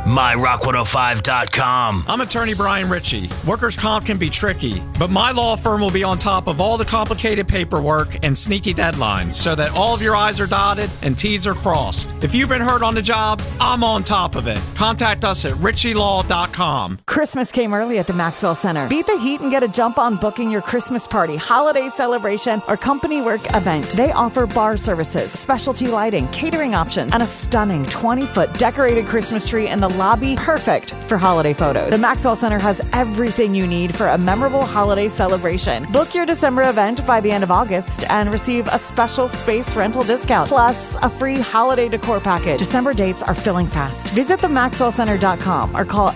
MyRock105.com. I'm attorney Brian Ritchie. Workers' comp can be tricky, but my law firm will be on top of all the complicated paperwork and sneaky deadlines so that all of your I's are dotted and T's are crossed. If you've been hurt on the job, I'm on top of it. Contact us at ritchielaw.com. Christmas came early at the Maxwell Center. Beat the heat and get a jump on booking your Christmas party, holiday celebration, or company work event. They offer bar services, specialty lighting, catering options, and a stunning 20-foot decorated Christmas tree in the lobby, perfect for holiday photos. The Maxwell Center has everything you need for a memorable holiday celebration. Book your December event by the end of August and receive a special space rental discount, plus a free holiday decor package. December dates are filling fast. Visit themaxwellcenter.com or call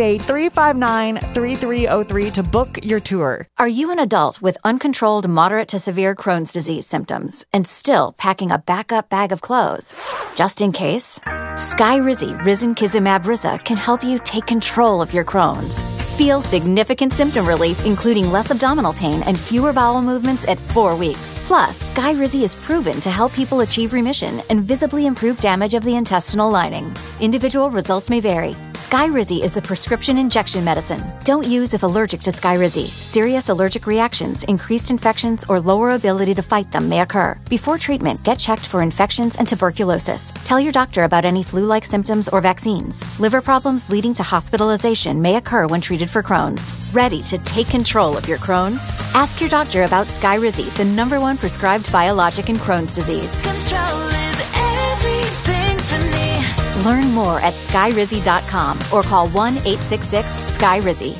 888-359-3303 to book your tour. Are you an adult with uncontrolled moderate to severe Crohn's disease symptoms and still packing a backup bag of clothes? Just in case? Skyrizi Risankizumab Riza can help you take control of your Crohn's. Feel significant symptom relief, including less abdominal pain and fewer bowel movements at 4 weeks. Plus, Skyrizi is proven to help people achieve remission and visibly improve damage of the intestinal lining. Individual results may vary. Skyrizi is a prescription injection medicine. Don't use if allergic to Skyrizi. Serious allergic reactions, increased infections, or lower ability to fight them may occur. Before treatment, get checked for infections and tuberculosis. Tell your doctor about any flu-like symptoms or vaccines. Liver problems leading to hospitalization may occur when treated for Crohn's. Ready to take control of your Crohn's? Ask your doctor about Skyrizi, the #1 prescribed biologic in Crohn's disease. Control is everything to me. Learn more at skyrizi.com or call 1-866-SKYRIZI.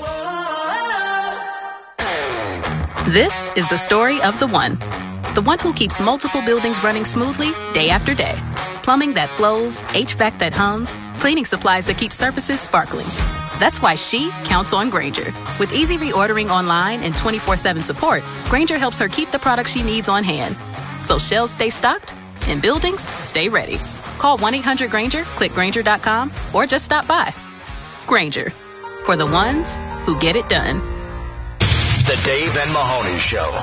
This is the story of the one who keeps multiple buildings running smoothly day after day. Plumbing that flows, HVAC that hums, cleaning supplies that keep surfaces sparkling. That's why she counts on Grainger. With easy reordering online and 24/7 support, Grainger helps her keep the products she needs on hand. So shelves stay stocked and buildings stay ready. Call 1-800-GRAINGER, click Grainger.com, or just stop by. Grainger, for the ones who get it done. The Dave and Mahoney Show.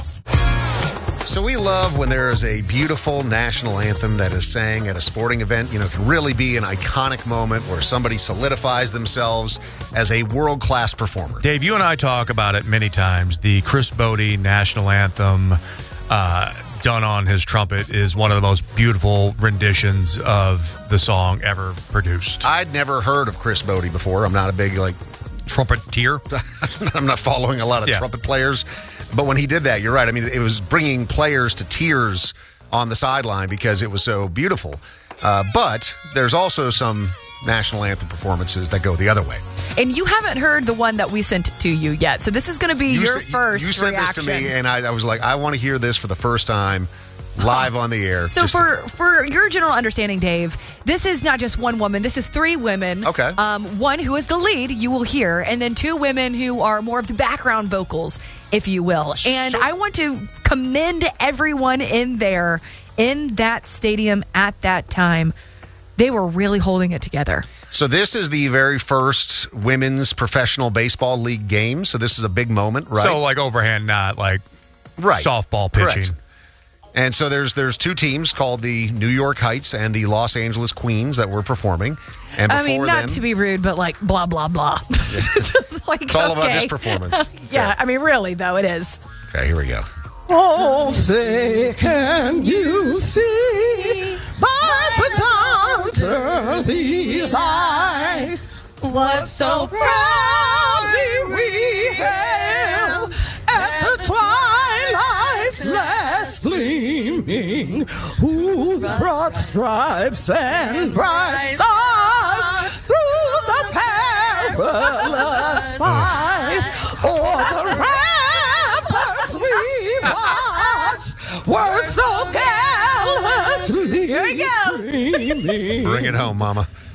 So we love when there is a beautiful national anthem that is sang at a sporting event. You know, it can really be an iconic moment where somebody solidifies themselves as a world-class performer. Dave, you and I talk about it many times. The Chris Bodie national anthem done on his trumpet is one of the most beautiful renditions of the song ever produced. I'd never heard of Chris Bodie before. I'm not a big, trumpeteer. I'm not following a lot of trumpet players. But when he did that, you're right. I mean, it was bringing players to tears on the sideline because it was so beautiful. But there's also some national anthem performances that go the other way. And you haven't heard the one that we sent to you yet. So this is going to be your first You sent reaction. this to me, and I was like, I want to hear this for the first time live on the air. So for your general understanding, Dave, this is not just one woman. This is 3 women. Okay. One who is the lead, you will hear, and then 2 women who are more of the background vocals, if you will. And I want to commend everyone in there, in that stadium at that time. They were really holding it together. So this is the very first women's professional baseball league game. So this is a big moment, right? So overhand, not softball pitching. Correct. And so there's 2 teams called the New York Heights and the Los Angeles Queens that were performing. And before not to be rude, but blah, blah, blah. It's all about this performance. Yeah, I mean, really, though, it is. Okay, here we go. Oh, say, can you see by the dawn's early light what so proudly we hailed at the twilight's last gleaming, whose broad stripes and bright stars through the perilous fight o'er the ramparts we watched were so gallantly streaming. Bring it home, Mama.